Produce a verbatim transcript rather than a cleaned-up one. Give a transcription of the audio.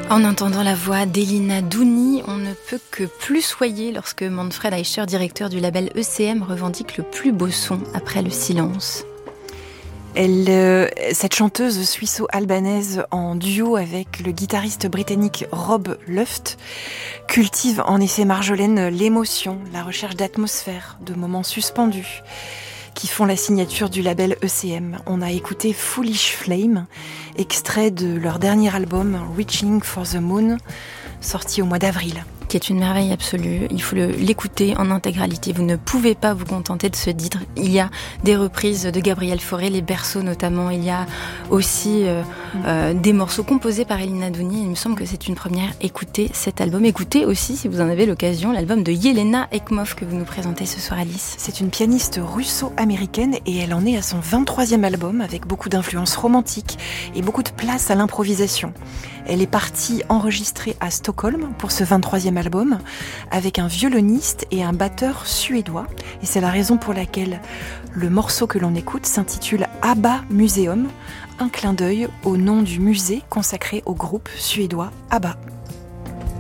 En entendant la voix d'Elina Douni, on ne peut que plus soyer lorsque Manfred Eicher, directeur du label E C M, revendique le plus beau son après le silence. Elle, euh, cette chanteuse suisse-albanaise en duo avec le guitariste britannique Rob Luft cultive en effet Marjolaine l'émotion, la recherche d'atmosphère, de moments suspendus qui font la signature du label E C M. On a écouté Foolish Flame, extrait de leur dernier album Reaching for the Moon, sorti au mois d'avril. Qui est une merveille absolue, il faut le, l'écouter en intégralité. Vous ne pouvez pas vous contenter de ce titre. Il y a des reprises de Gabriel Fauré, les berceaux notamment. Il y a aussi euh, euh, des morceaux composés par Elina Douni. Il me semble que c'est une première. Écoutez cet album. Écoutez aussi, si vous en avez l'occasion, l'album de Yelena Ekmov que vous nous présentez ce soir, Alice. C'est une pianiste russo-américaine et elle en est à son vingt-troisième album avec beaucoup d'influences romantiques et beaucoup de place à l'improvisation. Elle est partie enregistrer à Stockholm pour ce vingt-troisième album avec un violoniste et un batteur suédois. Et c'est la raison pour laquelle le morceau que l'on écoute s'intitule ABBA Museum, un clin d'œil au nom du musée consacré au groupe suédois ABBA.